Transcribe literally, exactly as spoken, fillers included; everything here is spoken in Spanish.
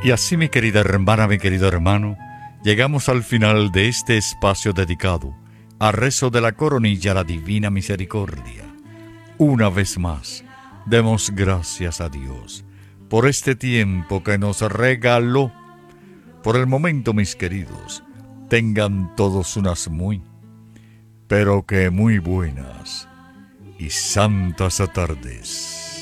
Y así, mi querida hermana, mi querido hermano, llegamos al final de este espacio dedicado al rezo de la coronilla a la Divina Misericordia. Una vez más, demos gracias a Dios por este tiempo que nos regaló. Por el momento, mis queridos, tengan todos unas muy, pero que muy buenas y santas tardes.